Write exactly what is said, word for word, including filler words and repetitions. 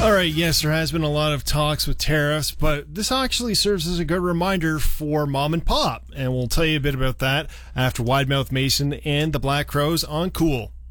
All right, yes, there has been a lot of talks with tariffs, but this actually serves as a good reminder for mom and pop, and we'll tell you a bit about that after Widemouth Mason and the Black Crows on Cool.